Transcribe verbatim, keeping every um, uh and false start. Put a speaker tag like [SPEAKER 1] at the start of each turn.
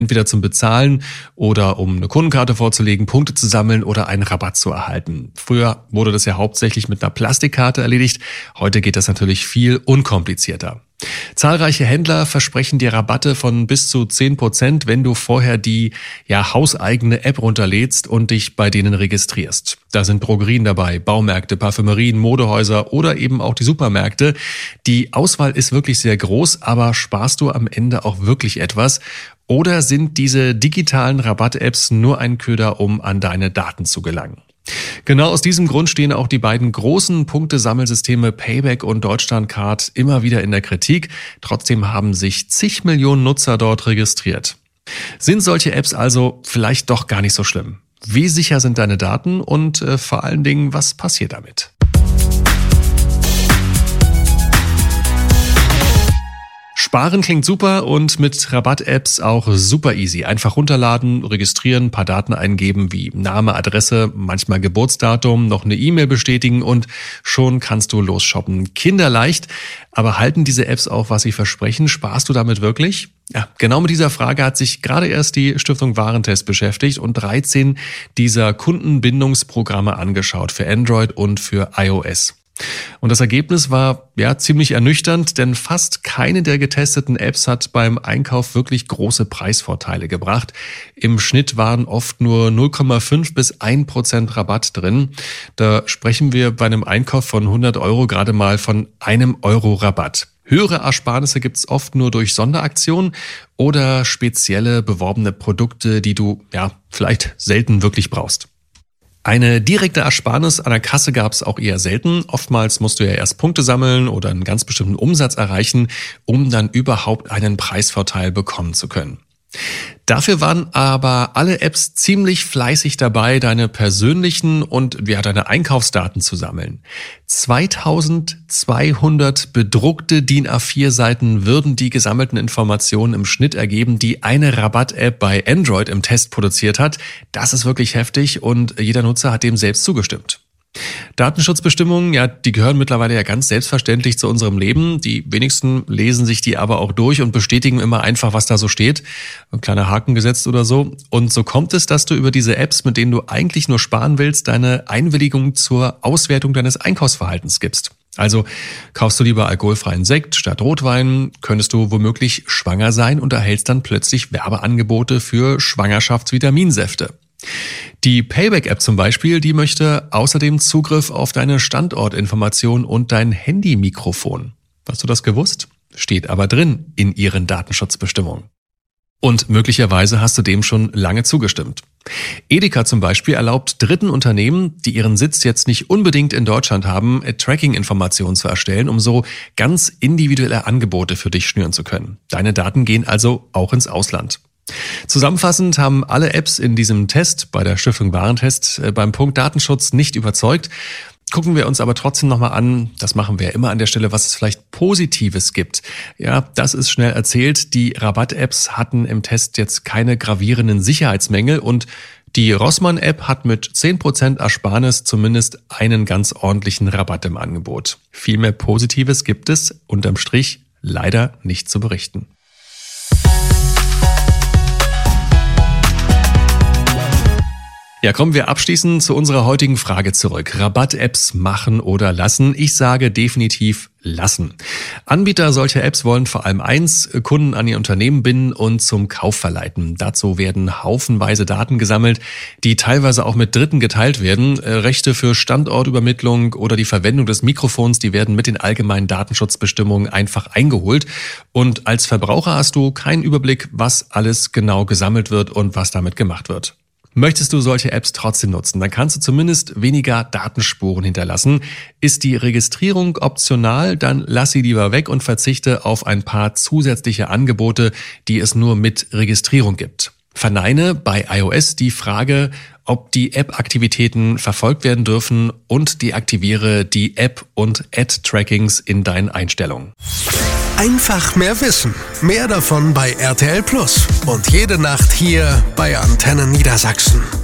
[SPEAKER 1] Entweder zum Bezahlen oder um eine Kundenkarte vorzulegen, Punkte zu sammeln oder einen Rabatt zu erhalten. Früher wurde das ja hauptsächlich mit einer Plastikkarte erledigt. Heute geht das natürlich viel unkomplizierter. Zahlreiche Händler versprechen dir Rabatte von bis zu zehn Prozent, wenn du vorher die ja hauseigene App runterlädst und dich bei denen registrierst. Da sind Drogerien dabei, Baumärkte, Parfümerien, Modehäuser oder eben auch die Supermärkte. Die Auswahl ist wirklich sehr groß, aber sparst du am Ende auch wirklich etwas? Oder sind diese digitalen Rabatt-Apps nur ein Köder, um an deine Daten zu gelangen? Genau aus diesem Grund stehen auch die beiden großen Punktesammelsysteme Payback und Deutschlandcard immer wieder in der Kritik. Trotzdem haben sich zig Millionen Nutzer dort registriert. Sind solche Apps also vielleicht doch gar nicht so schlimm? Wie sicher sind deine Daten und äh, vor allen Dingen, was passiert damit? Sparen klingt super und mit Rabatt-Apps auch super easy. Einfach runterladen, registrieren, ein paar Daten eingeben wie Name, Adresse, manchmal Geburtsdatum, noch eine E-Mail bestätigen und schon kannst du losshoppen. Kinderleicht, aber halten diese Apps auch, was sie versprechen? Sparst du damit wirklich? Ja, genau mit dieser Frage hat sich gerade erst die Stiftung Warentest beschäftigt und dreizehn dieser Kundenbindungsprogramme angeschaut für Android und für iOS. Und das Ergebnis war ja ziemlich ernüchternd, denn fast keine der getesteten Apps hat beim Einkauf wirklich große Preisvorteile gebracht. Im Schnitt waren oft nur null Komma fünf bis ein Prozent Rabatt drin. Da sprechen wir bei einem Einkauf von hundert Euro gerade mal von einem Euro Rabatt. Höhere Ersparnisse gibt's oft nur durch Sonderaktionen oder spezielle beworbene Produkte, die du ja vielleicht selten wirklich brauchst. Eine direkte Ersparnis an der Kasse gab es auch eher selten. Oftmals musst du ja erst Punkte sammeln oder einen ganz bestimmten Umsatz erreichen, um dann überhaupt einen Preisvorteil bekommen zu können. Dafür waren aber alle Apps ziemlich fleißig dabei, deine persönlichen und ja, deine Einkaufsdaten zu sammeln. zweitausendzweihundert bedruckte D I N A vier Seiten würden die gesammelten Informationen im Schnitt ergeben, die eine Rabatt-App bei Android im Test produziert hat. Das ist wirklich heftig und jeder Nutzer hat dem selbst zugestimmt. Datenschutzbestimmungen, ja, die gehören mittlerweile ja ganz selbstverständlich zu unserem Leben. Die wenigsten lesen sich die aber auch durch und bestätigen immer einfach, was da so steht. Ein kleiner Haken gesetzt oder so. Und so kommt es, dass du über diese Apps, mit denen du eigentlich nur sparen willst, deine Einwilligung zur Auswertung deines Einkaufsverhaltens gibst. Also kaufst du lieber alkoholfreien Sekt statt Rotwein, könntest du womöglich schwanger sein und erhältst dann plötzlich Werbeangebote für Schwangerschaftsvitaminsäfte. Die Payback-App zum Beispiel, die möchte außerdem Zugriff auf deine Standortinformation und dein Handy-Mikrofon. Hast du das gewusst? Steht aber drin in ihren Datenschutzbestimmungen. Und möglicherweise hast du dem schon lange zugestimmt. Edeka zum Beispiel erlaubt dritten Unternehmen, die ihren Sitz jetzt nicht unbedingt in Deutschland haben, Tracking-Informationen zu erstellen, um so ganz individuelle Angebote für dich schnüren zu können. Deine Daten gehen also auch ins Ausland. Zusammenfassend haben alle Apps in diesem Test bei der Stiftung Warentest beim Punkt Datenschutz nicht überzeugt. Gucken wir uns aber trotzdem nochmal an, das machen wir ja immer an der Stelle, was es vielleicht Positives gibt. Ja, das ist schnell erzählt. Die Rabatt-Apps hatten im Test jetzt keine gravierenden Sicherheitsmängel und die Rossmann-App hat mit zehn Prozent Ersparnis zumindest einen ganz ordentlichen Rabatt im Angebot. Viel mehr Positives gibt es unterm Strich leider nicht zu berichten. Ja, kommen wir abschließend zu unserer heutigen Frage zurück. Rabatt-Apps machen oder lassen? Ich sage definitiv lassen. Anbieter solcher Apps wollen vor allem eins, Kunden an ihr Unternehmen binden und zum Kauf verleiten. Dazu werden haufenweise Daten gesammelt, die teilweise auch mit Dritten geteilt werden. Rechte für Standortübermittlung oder die Verwendung des Mikrofons, die werden mit den allgemeinen Datenschutzbestimmungen einfach eingeholt. Und als Verbraucher hast du keinen Überblick, was alles genau gesammelt wird und was damit gemacht wird. Möchtest du solche Apps trotzdem nutzen, dann kannst du zumindest weniger Datenspuren hinterlassen. Ist die Registrierung optional, dann lass sie lieber weg und verzichte auf ein paar zusätzliche Angebote, die es nur mit Registrierung gibt. Verneine bei iOS die Frage, ob die App-Aktivitäten verfolgt werden dürfen und deaktiviere die App- und Ad-Trackings in deinen Einstellungen.
[SPEAKER 2] Einfach mehr Wissen. Mehr davon bei R T L Plus. Und jede Nacht hier bei Antenne Niedersachsen.